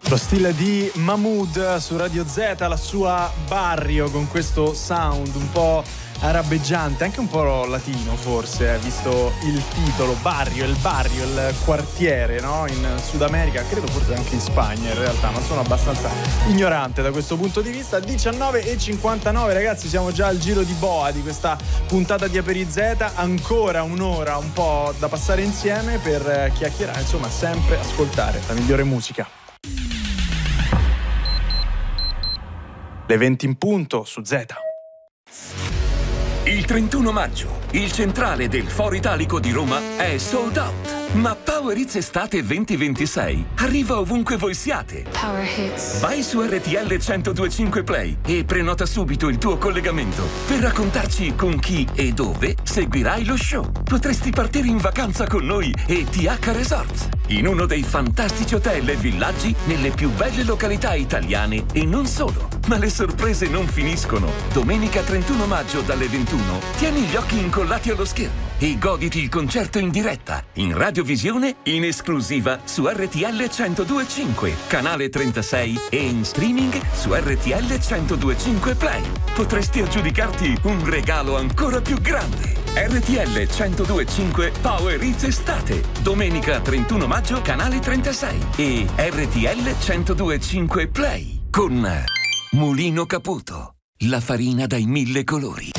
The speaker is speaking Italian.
Lo stile di Mahmood su Radio Z, la sua Barrio, con questo sound un po' arabeggiante, anche un po' latino forse, visto il titolo, Barrio, il quartiere, no? In Sud America, credo forse anche in Spagna in realtà, ma sono abbastanza ignorante da questo punto di vista. 19:59 ragazzi, siamo già al giro di boa di questa puntata di Aperi Z, ancora un'ora un po' da passare insieme per chiacchierare, insomma sempre ascoltare la migliore musica. Le 20 in punto su Z. Il 31 maggio, il centrale del Foro Italico di Roma è sold out. Ma Power Hits Estate 2026 arriva ovunque voi siate. Power Hits. Vai su RTL 1025 Play e prenota subito il tuo collegamento per raccontarci con chi e dove seguirai lo show. Potresti partire in vacanza con noi e TH Resorts, in uno dei fantastici hotel e villaggi nelle più belle località italiane e non solo. Ma le sorprese non finiscono. Domenica 31 maggio dalle 21 tieni gli occhi incollati allo schermo e goditi il concerto in diretta, in radiovisione, in esclusiva su RTL 1025, canale 36 e in streaming su RTL 1025 Play. Potresti aggiudicarti un regalo ancora più grande. RTL 1025 Power Hits Estate, domenica 31 maggio, canale 36 e RTL 1025 Play con Mulino Caputo, la farina dai 1000 colori.